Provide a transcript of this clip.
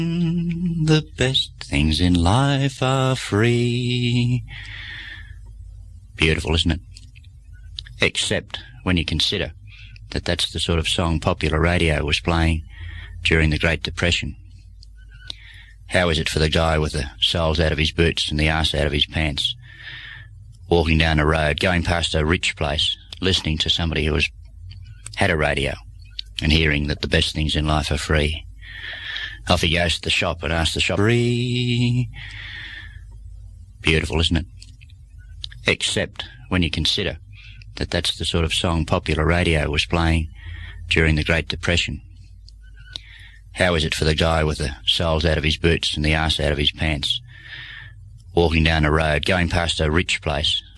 The best things in life are free. Beautiful, isn't it? Except when you consider that that's the sort of song popular radio was playing during the Great Depression. How is it for the guy with the soles out of his boots and the arse out of his pants, walking down the road, going past a rich place, listening to somebody who had a radio and hearing that the best things in life are free? Off he goes to the shop and asks the shop, free. Beautiful, isn't it? Except when you consider that that's the sort of song popular radio was playing during the Great Depression. How is it for the guy with the soles out of his boots and the arse out of his pants, walking down the road, going past a rich place,